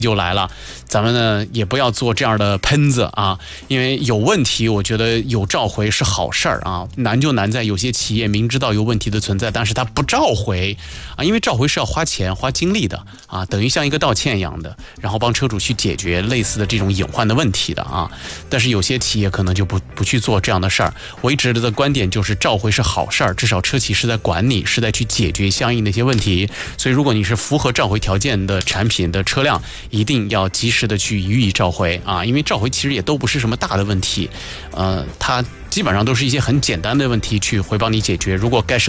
就来了，咱们呢也不要做这样的喷子啊，因为有问题，我觉得有召回是好事儿啊。难就难在有些企业明知道有问题的存在，但是他不召回啊，因为召回是要花钱花精力的啊，等于像一个道歉一样的，然后帮车主去解决类似的这种隐患的问题的啊。但是有些企业可能就不去做这样的事儿。我一直的观点就是召回是好事儿，至少车企是在管理，是在去解决相应的一些问题。所以如果你是符合召回条件的产品的车辆，一定要及时的去予以召回啊，因为召回其实也都不是什么大的问题，它基本上都是一些很简单的问题去会帮你解决。如果该